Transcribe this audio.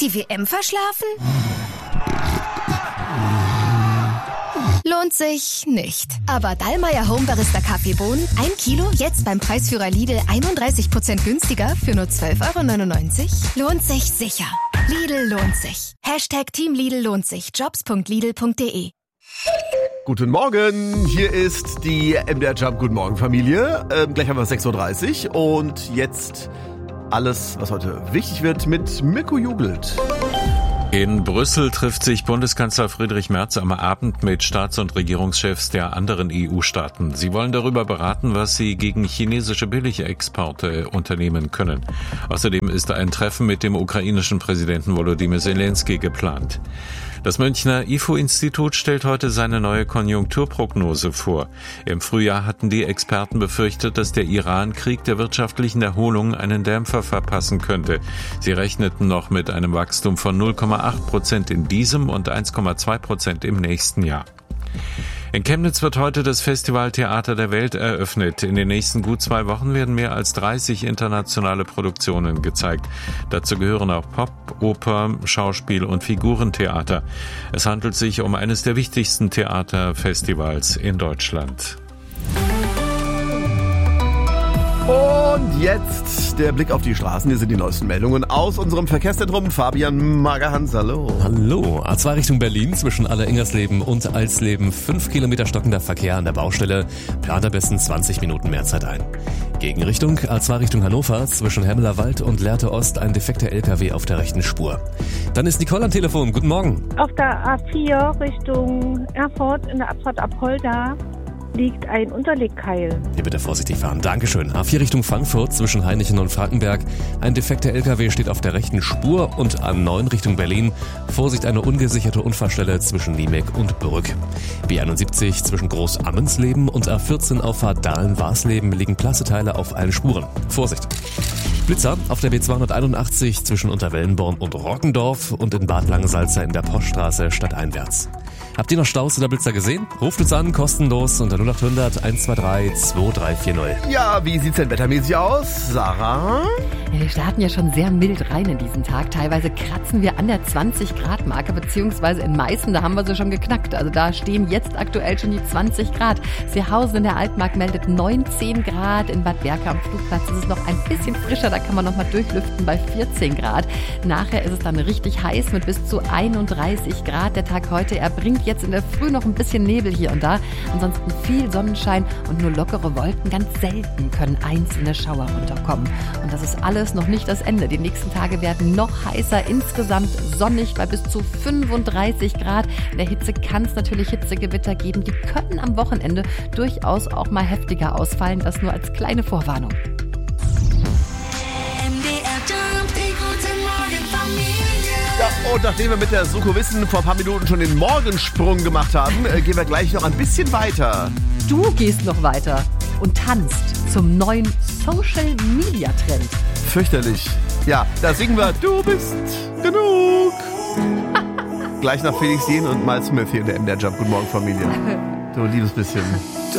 Die WM verschlafen? Lohnt sich nicht. Aber Dallmayr Home Barista Kaffeebohnen, 1 Kilo, jetzt beim Preisführer Lidl 31% günstiger für nur 12,99 €? Lohnt sich sicher. Lidl lohnt sich. Team Lidl lohnt sich. Jobs.lidl.de. Guten Morgen, hier ist die MDR Jump Guten Morgen Familie. Gleich haben wir 6.30 Uhr und jetzt alles, was heute wichtig wird mit Mirko Jugelt. In Brüssel trifft sich Bundeskanzler Friedrich Merz am Abend mit Staats- und Regierungschefs der anderen EU-Staaten. Sie wollen darüber beraten, was sie gegen chinesische Billigexporte unternehmen können. Außerdem ist ein Treffen mit dem ukrainischen Präsidenten Volodymyr Zelensky geplant. Das Münchner IFO-Institut stellt heute seine neue Konjunkturprognose vor. Im Frühjahr hatten die Experten befürchtet, dass der Iran-Krieg der wirtschaftlichen Erholung einen Dämpfer verpassen könnte. Sie rechneten noch mit einem Wachstum von 0,8% in diesem und 1,2% im nächsten Jahr. In Chemnitz wird heute das Festival Theater der Welt eröffnet. In den nächsten gut 2 Wochen werden mehr als 30 internationale Produktionen gezeigt. Dazu gehören auch Pop, Oper, Schauspiel und Figurentheater. Es handelt sich um eines der wichtigsten Theaterfestivals in Deutschland. Und jetzt der Blick auf die Straßen. Hier sind die neuesten Meldungen aus unserem Verkehrszentrum. Fabian Magerhans, hallo. Hallo. A2 Richtung Berlin zwischen Alleringersleben und Alsleben. 5 Kilometer stockender Verkehr an der Baustelle. Plant am besten 20 Minuten mehr Zeit ein. Gegenrichtung A2 Richtung Hannover zwischen Hemmelerwald und Lehrte Ost ein defekter LKW auf der rechten Spur. Dann ist Nicole am Telefon. Guten Morgen. Auf der A4 Richtung Erfurt in der Abfahrt Apolda liegt ein Unterlegkeil. Hier bitte vorsichtig fahren. Dankeschön. A4 Richtung Frankfurt zwischen Hainichen und Frankenberg. Ein defekter LKW steht auf der rechten Spur und A9 Richtung Berlin. Vorsicht, eine ungesicherte Unfallstelle zwischen Niemek und Brück. B71 zwischen Groß-Ammensleben und A14 Auffahrt Dahlen-Warsleben liegen Plasseteile auf allen Spuren. Vorsicht! Blitzer auf der B281 zwischen Unterwellenborn und Rockendorf und in Bad Langensalza in der Poststraße stadteinwärts. Habt ihr noch Staus oder Blitzer gesehen? Ruft uns an, kostenlos unter 0800 123 2340. Ja, wie sieht's denn wettermäßig aus, Sarah? Ja, wir starten ja schon sehr mild rein in diesen Tag. Teilweise kratzen wir an der 20-Grad-Marke, beziehungsweise in Meißen, da haben wir sie schon geknackt. Also da stehen jetzt aktuell schon die 20 Grad. Seehausen in der Altmark meldet 19 Grad. In Bad Berka am Flugplatz ist es noch ein bisschen frischer, da kann man noch mal durchlüften bei 14 Grad. Nachher ist es dann richtig heiß mit bis zu 31 Grad. Der Tag heute, er bringt jetzt in der Früh noch ein bisschen Nebel hier und da. Ansonsten viel Sonnenschein und nur lockere Wolken. Ganz selten können einzelne Schauer runterkommen. Und das ist alles noch nicht das Ende. Die nächsten Tage werden noch heißer, insgesamt sonnig bei bis zu 35 Grad. In der Hitze kann es natürlich Hitzegewitter geben. Die können am Wochenende durchaus auch mal heftiger ausfallen. Das nur als kleine Vorwarnung. Ja, und nachdem wir mit der Soko Wissen vor ein paar Minuten schon den Morgensprung gemacht haben, gehen wir gleich noch ein bisschen weiter. Du gehst noch weiter und tanzt zum neuen Social-Media-Trend. Fürchterlich. Ja, da singen wir Du bist genug. Gleich nach Felix Jähn und Miles Smith hier in der MDR Jump. Guten Morgen, Familie. Du liebes bisschen.